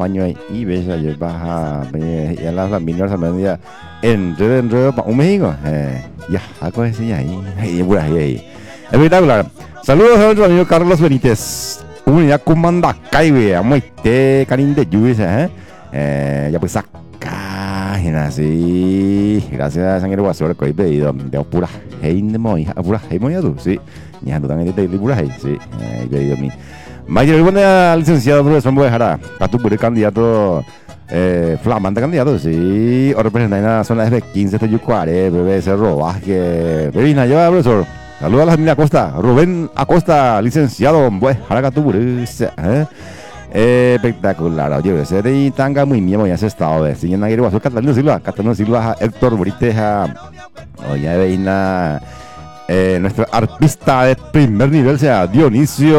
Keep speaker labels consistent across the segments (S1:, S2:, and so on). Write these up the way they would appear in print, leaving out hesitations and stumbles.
S1: paño ahí y ves ayer baja y a las familias también ya enredo para un México ya algo así ahí por ahí espectacular. Saludos a nuestro amigo Carlos Benítez, comunidad Kumanda Caibe, amoite carín de lluvia ya pues acá así gracias a Sangre Guasor que hoy pedido de pura hey de moi pura hey moi tú sí ya tú también te pura hey sí pedido mi Mayor buena licenciado profesor Buejara, Catu por el candidato flamante candidato, sí, o representante en la zona F15 de Yucuare, BBC Robaje, Bebina, lleva profesor. Saludos a la familia Acosta, Rubén Acosta, licenciado Buejara Catu por espectacular, oye, ese de tanga muy miemo ya se estado de, siguiendo a Guaso Catalino Silva, Héctor Boriteja, oye, Bebina. Nuestro artista de primer nivel sea Dionisio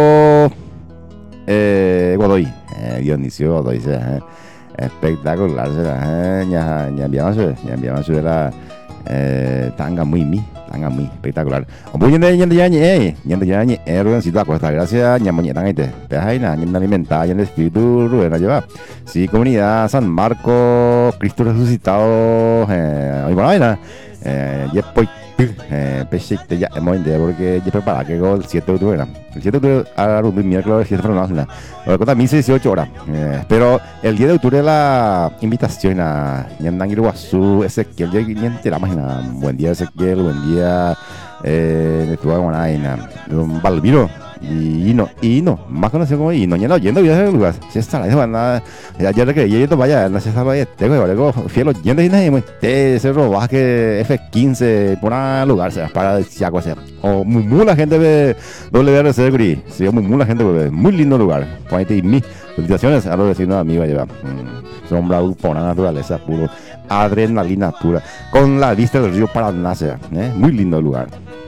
S1: Godoy. Dionisio Godoy sea espectacular será ya enviamos su la tanga muy espectacular. Muy bien Rubensito Acosta, gracias ñamoñeta te jaina ña alimentada en el espíritu Rubén lleva. Sí, comunidad San Marcos, Cristo resucitado hoy por vaina Peshikte ya hemos entendido porque ya prepara que el 7 de octubre el 7 de octubre a la miércoles 7 de octubre ahora cuenta 1018 horas pero el 10 de octubre la invitación a Ñandang Iguazú Ezequiel ya máquina buen día Ezequiel buen día de tu Guanaina Balbiro y no más conocido como y no ya no yendo bien ese lugar si está la semana ya que yendo vaya no se sabe tengo algo fiel oyendo y nada ese robaje F15 por un lugar se para si algo sea o muy la gente de WRC Gris sí muy la gente muy lindo lugar ponete y mis felicitaciones a los vecinos amigos lleva sombra por la naturaleza puro adrenalina pura con la vista del río Paraná muy lindo lugar.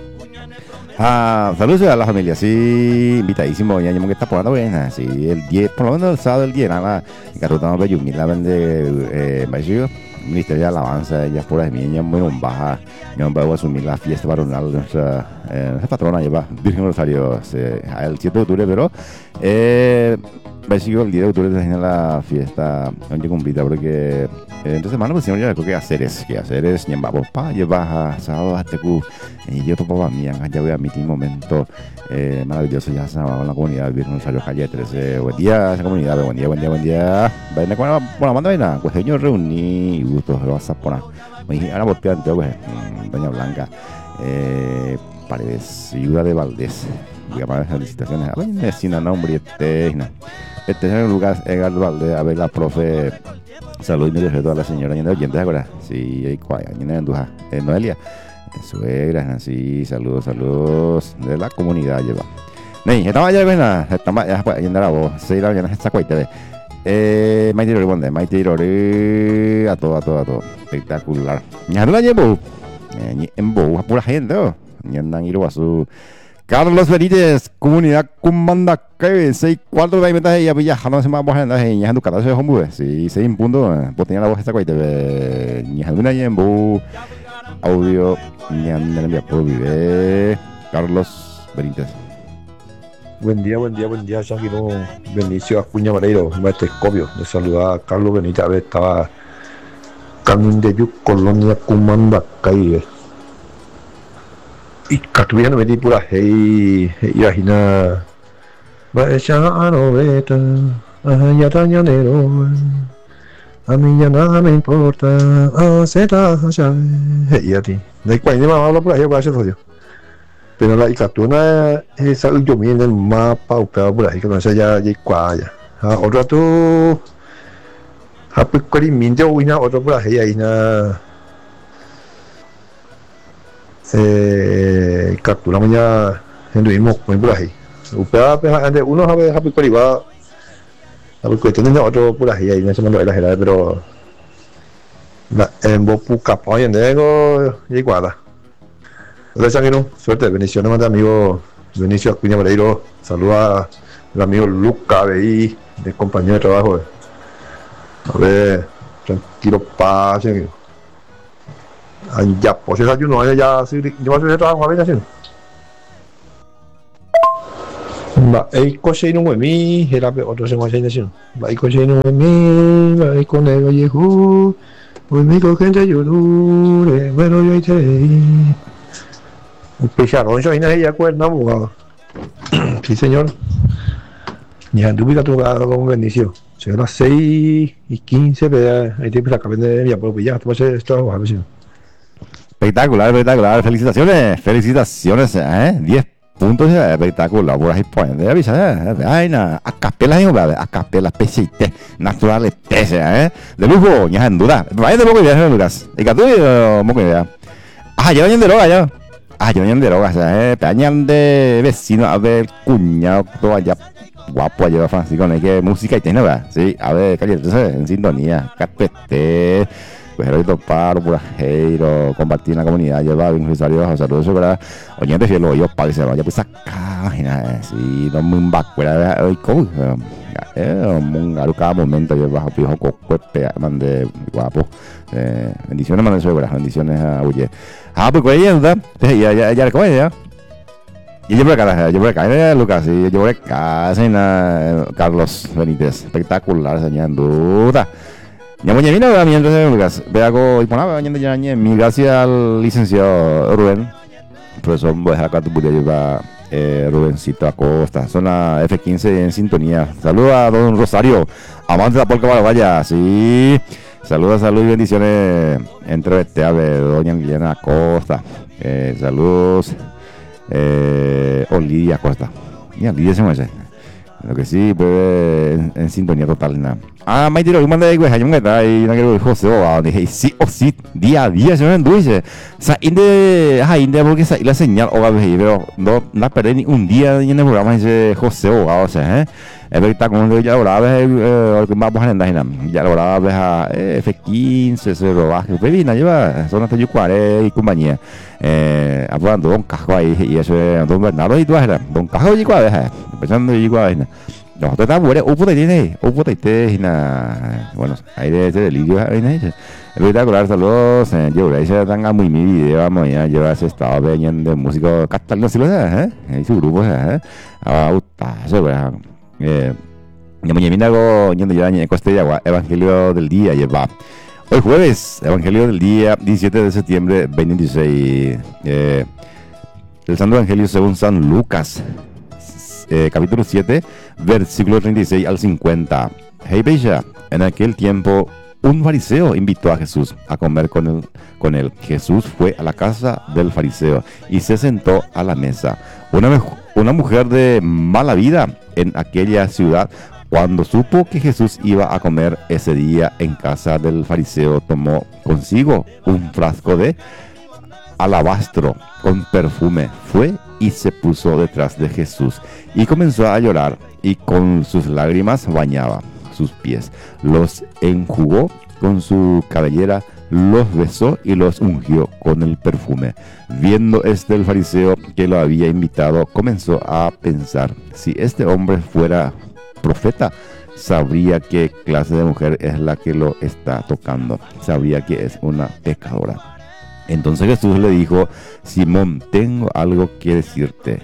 S1: Saludos a la familia, sí, invitadísimo, ya que está por buena, sí, el 10, por lo menos el sábado el 10, nada, Carrotano Bellumi, la vende Bajío, Ministerio de Alabanza, ella por ahí, niña muy baja, yo voy a asumir la fiesta baronal de nuestra patrona, lleva Virgen Rosario, el 7 de octubre, pero Bajío el 10 de octubre tiene la fiesta, aunque cumplida, porque entonces, semana pues siempre yo creo que hacer es ñamba papá lleva sábado hasta que y yo papá mía ya voy a mi momento maravilloso ya se llama la comunidad Virgen Rosario Calle 13 buen día esa comunidad buen día vaina con la manda vaina pues señor reuní gusto lo vas a poner ahora por ante pues doña Blanca Paredes Ciudad de Valdés voy a poner felicitaciones a la vecina nombre este es el lugar Edgar Valdés a ver la profe. Saludos y mi respeto a la señora Ñenda oyente, ¿verdad? Sí, ahí Ñenda Anduja, Noelia, suegra, sí, saludos de la comunidad lleva. Ney, estamos allá, ¿verdad? Estamos allá, pues, yendo a la voz, 6 de la mañana, esta cuenta, Maite Irori, ¿dónde? Maite Irori, a todo, espectacular. ¿Ya no la llevo? En Boa, pura gente, ¿no? Ñenda Iguazú. Carlos Benítez, comunidad Kumanda Caibe, 6-4 de meta y ya no se más bajan en ya educado se hombre, sí, 6 puntos, pues tenía la voz esta cuita de Ñanduna Yembu, audio, Ñanduna por vive, Carlos Benítez.
S2: Buen día, Shangino Benicio Acuña Mareiro, maestro Escobio, le saluda a Carlos Benítez, a ver, estaba Carmen de Yuc, Colonia Kumanda Caibe. Y Catuviano me di pura hey imagina vaya a noveta ya tañanero a mí ya nada me importa zeta ya y a ti de cuál ni más hablo por ahí para hacer rollo pero la Icatuna es algo yo en el mapa upeado por ahí que no sé ya cuaya otro tú a pues cuál mindio uina otro por ahí na capturamos ya anduvimos por ahí uno sabe dejar por igual la cuestión de otro por ahí no se mandó a la general pero en Bopu Capón y en Nego y igual gracias suerte bendiciones más de amigo Benicio Acuña Moreiro saluda al amigo Luca Bey de compañero de trabajo a ver tranquilo paz amigo ya pues esa yo no ya sí yo voy a hacer trabajo a ver haciendo Vai coche no mi, era otro se guacha nación. Vai coche no mi, vai con el viejo. Pues mi gente llorure, bueno yo te. Empezaron yo y ya cuerda abogado. Sí señor. Ya tuve que tocar con bendición. Son las 6:15, pero ahí te acabé de ya pues ya, pues esto va a ver.
S1: Espectacular, espectacular. Felicitaciones, felicitaciones, 10 puntos, espectacular. Por ahí pueden de avisar, vaina, a capela, a capela, PCT, naturales, TC, de lujo, ya en duda. Vaya de poco idea, Lucas. Y que tú, poco idea. Ya vayan de droga, ya. Ya vayan de droga, peñan de vecino, a ver, cuñado, todo allá. Guapo allá, Francisco, ¿no? Que música y tiene, ¿verdad? Sí, a ver, entonces en sintonía, KPT. Pues heroito paro, pura heiro, compartir en la comunidad, lleva beneficiarios, saludos, ¿verdad? Oyentes fiel, yo para que se vaya, pues acá, sí, no muy back, hoy cool, cada momento yo bajo pijo, cocuepe, mande guapo, bendiciones, mande suegra, bendiciones a Uye. Pues con ella, ¿verdad? Ya, ¿cómo es ya? Y yo por acá, Lucas, y yo por acá, Carlos Benítez, espectacular, señal duda. Ya mañana mientras Lucas, veo y ponaba mañana ya mil gracias al licenciado Rubén, profesor voy a dejar acá tu pude llevar Rubencito Acosta, zona F15 en sintonía. Saludos a don Rosario, amante de la polca vaya, sí. Saludos, salud y bendiciones entre a doña Liliana Acosta. Saludos, Lidia Acosta. Mira, Lidia se me hace. Lo que sí, pues en sintonía total, nada. May tiro, manda de güey, hay un gata y no quiero José o dije, sí o sí, día a día se me enduce. O sea, inde porque la señal o pero no perdí ni un día en el programa ese José o sea, es verdad como ya lo grabé, vamos a andar ya lo grabé a F15, se robaje, bebina lleva, son hasta Yucuare y compañía. Hablando Don Cajo ahí y eso es Don Bernardo y tú eres Don Cajo y cuál empezando y cuál no, te está bueno, bueno, hay de ese delirio, espectacular, saludos, yo ahí se dan a muy mi video, vamos a llevar ese estado de músico catalán, ¿sí lo sabes, y su grupo, ya mañana hago yendo ya en Costa de Agua, Evangelio del Día, lleva. Hoy jueves, Evangelio del Día, 17 de septiembre, 2016, el Santo Evangelio según San Lucas. Capítulo 7, versículo 36 al 50. Hey Beisha, en aquel tiempo un fariseo invitó a Jesús a comer con él. Jesús fue a la casa del fariseo y se sentó a la mesa. Una mujer de mala vida en aquella ciudad, cuando supo que Jesús iba a comer ese día en casa del fariseo, tomó consigo un frasco de alabastro con perfume, fue y se puso detrás de Jesús y comenzó a llorar y con sus lágrimas bañaba sus pies, los enjugó con su cabellera, los besó y los ungió con el perfume. Viendo el fariseo que lo había invitado, comenzó a pensar, si este hombre fuera profeta, sabría qué clase de mujer es la que lo está tocando, sabría que es una pecadora. Entonces Jesús le dijo, Simón, tengo algo que decirte.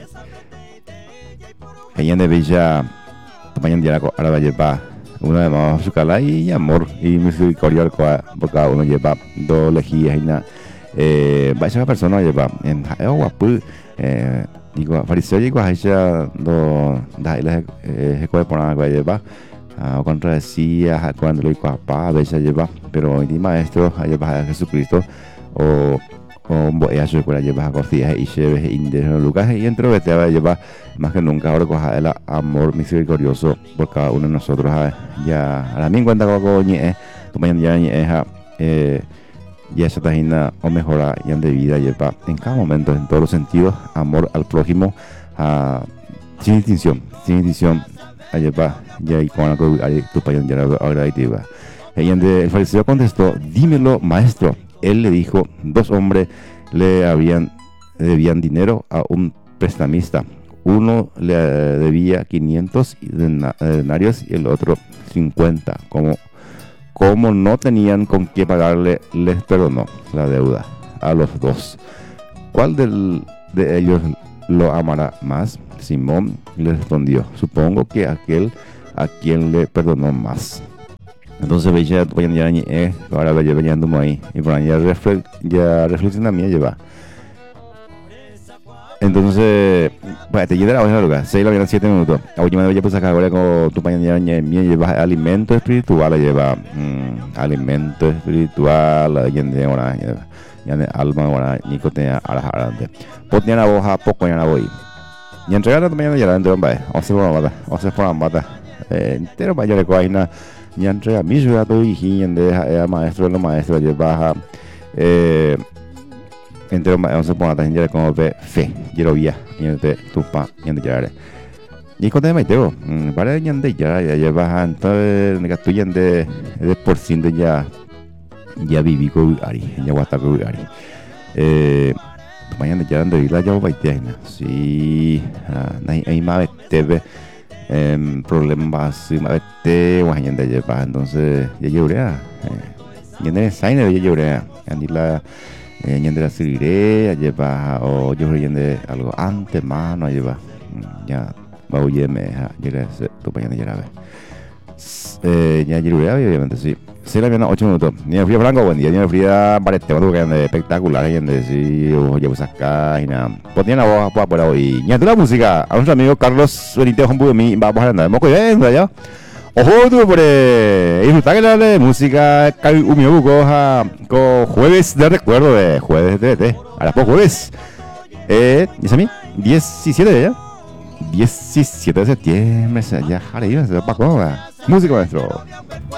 S1: Ella de bella, mañana ahora va a llevar una de más su cala y amor y misericordia por cada uno lleva dos lejías y nada. Va a ser una persona lleva en guapo, digo, fariseo digo, a ella da el eco por nada que lleva. O contradecía cuando lo dijo a papá, a veces lleva, pero mi maestro lleva a Jesucristo. O ella se recuerda llevar a costillas y lleves indígenas Lucas y entre vete a llevar más que nunca ahora coja el amor misericordioso por cada uno de nosotros ya a la misma cuenta como ñe tu mañana ya ya esa página o mejora ya de vida lleva en cada momento en todos los sentidos amor al prójimo sin distinción lleva ya y con tu país ya agradecida el fariseo contestó dímelo maestro. Él le dijo, dos hombres le debían dinero a un prestamista. Uno le debía 500 denarios y el otro 50. Como no tenían con qué pagarle, les perdonó la deuda a los dos. ¿Cuál de ellos lo amará más. Simón le respondió, supongo que aquel a quien le perdonó más. Entonces veía tu pañan ya ahora veía venían ahí y por ahí ya reflexiona mía lleva. Entonces, pues te llega la hora lugar, 6 de la mañana, 7 minutos. A última vez ya pues acá ahora con tu pañan ya mía lleva alimento espiritual, lleva alimento espiritual, yende ahora yende alma ahora ni cotea arahante. Potnya na boja poco ya na voy. Y entregar tu mañana ya la entero va, o se por mata. Entero va ya le coaina. Y entrega mi ciudad y yende maestro de los maestros lleva entero va se pone a gente como fe, quiero vía yende tupa yende ya. Y con tema itero, para yende ya lleva entonces nega tu yende de por ciento ya viví con Ari, ya guata con Ari. Mañana ya ando y la ya voy a ir. Sí, hay más TV problemas si más TV o gente lleva entonces ya lloré. Ya no es ya lloré. Andi la gente la seguiré lleva o yo lloré algo antes más no lleva ya va a oírme ya tu mañana ya la ve. Ya lloré obviamente sí. 6 de la mañana, 8 minutos. Niña Fría Franco, buen día. Niña Fría, parece que es espectacular. Y sí, oye, pues acá y nada. Pues tiene la voz por hoy. Y la música. A nuestro amigo Carlos Benítez Hombu de mí. Vamos a andar. Moco bien, ya. Ojo, tú, por disfrutar que la música. Un minuto con jueves de recuerdo de jueves de TVT. Ahora por jueves. Dice a mí, 17 ya. 17 de septiembre. Ya, ahora iba a ser para música, maestro.